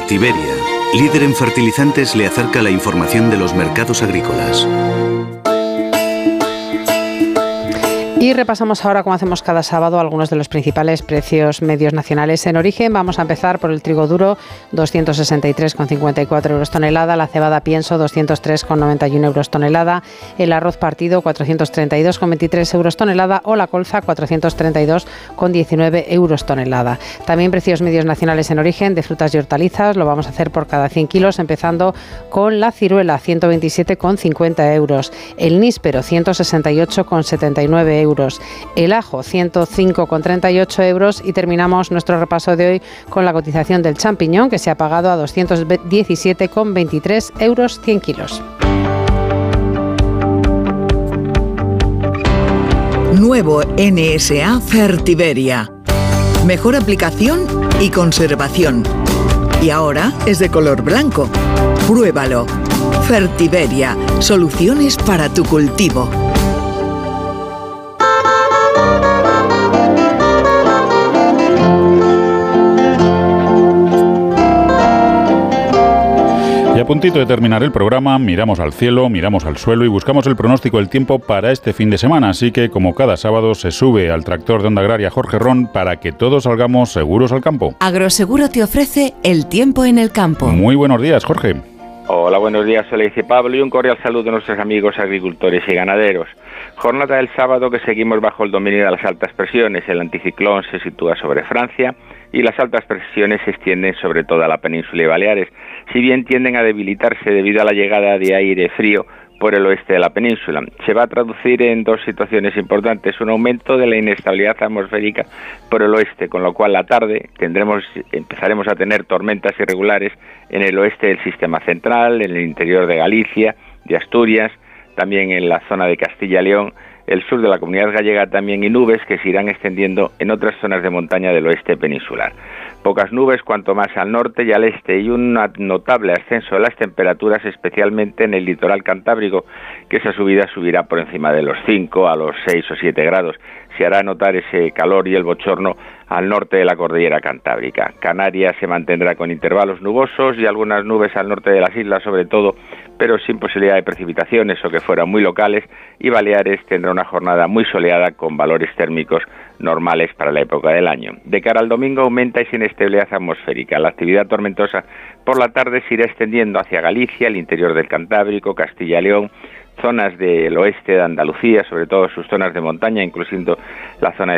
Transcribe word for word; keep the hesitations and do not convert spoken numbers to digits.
Fertiberia, líder en fertilizantes, le acerca la información de los mercados agrícolas. Y repasamos ahora, como hacemos cada sábado, algunos de los principales precios medios nacionales en origen. Vamos a empezar por el trigo duro, doscientos sesenta y tres coma cincuenta y cuatro euros tonelada, la cebada pienso, doscientos tres coma noventa y uno euros tonelada, el arroz partido, cuatrocientos treinta y dos coma veintitrés euros tonelada o la colza, cuatrocientos treinta y dos coma diecinueve euros tonelada. También precios medios nacionales en origen de frutas y hortalizas, lo vamos a hacer por cada cien kilos, empezando con la ciruela, ciento veintisiete coma cincuenta euros, el níspero, ciento sesenta y ocho coma setenta y nueve euros, el ajo ciento cinco coma treinta y ocho euros y terminamos nuestro repaso de hoy con la cotización del champiñón, que se ha pagado a doscientos diecisiete coma veintitrés euros cien kilos. Nuevo N S A Fertiberia. Mejor aplicación y conservación. Y ahora es de color blanco. Pruébalo. Fertiberia. Soluciones para tu cultivo. Y a puntito de terminar el programa, miramos al cielo, miramos al suelo y buscamos el pronóstico del tiempo para este fin de semana. Así que, como cada sábado, se sube al tractor de Onda Agraria Jorge Ron para que todos salgamos seguros al campo. Agroseguro te ofrece el tiempo en el campo. Muy buenos días, Jorge. Hola, buenos días, soy dice Pablo y un cordial saludo a nuestros amigos agricultores y ganaderos. Jornada del sábado que seguimos bajo el dominio de las altas presiones. El anticiclón se sitúa sobre Francia y las altas presiones se extienden sobre toda la península y Baleares, si bien tienden a debilitarse debido a la llegada de aire frío por el oeste de la península. Se va a traducir en dos situaciones importantes: un aumento de la inestabilidad atmosférica por el oeste, con lo cual la tarde tendremos, empezaremos a tener tormentas irregulares en el oeste del sistema central, en el interior de Galicia, de Asturias, también en la zona de Castilla y León, el sur de la Comunidad Gallega también, y nubes que se irán extendiendo en otras zonas de montaña del oeste peninsular. Pocas nubes cuanto más al norte y al este, y un notable ascenso de las temperaturas, especialmente en el litoral cantábrico, que esa subida subirá por encima de los cinco a los seis o siete grados. Se hará notar ese calor y el bochorno al norte de la cordillera cantábrica. Canarias se mantendrá con intervalos nubosos y algunas nubes al norte de las islas sobre todo, pero sin posibilidad de precipitaciones o que fueran muy locales, y Baleares tendrá una jornada muy soleada con valores térmicos normales para la época del año. De cara al domingo aumenta esa inestabilidad atmosférica. La actividad tormentosa por la tarde se irá extendiendo hacia Galicia, el interior del Cantábrico, Castilla y León, zonas del oeste de Andalucía, sobre todo sus zonas de montaña, incluyendo la zona de